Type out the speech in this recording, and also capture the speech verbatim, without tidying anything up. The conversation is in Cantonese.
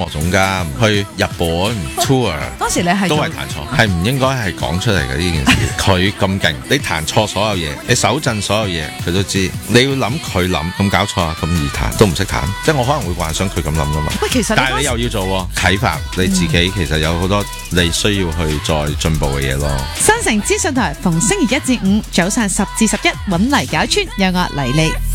樂總監去日本 tour， 當時你係都係彈錯，係唔應該係講出嚟嘅呢件事。佢咁勁，你彈錯所有嘢，你手震所有嘢，佢都知。你要諗佢諗，咁搞錯啊，咁易彈都唔識彈。即係我可能會幻想佢咁諗噶嘛。 喂，其實但係你又要做啟發你自己，其實有好多你需要去再進步嘅嘢咯。 新城資訊台逢星期一至五早上十至十一揾黎搞村，有我黎莉。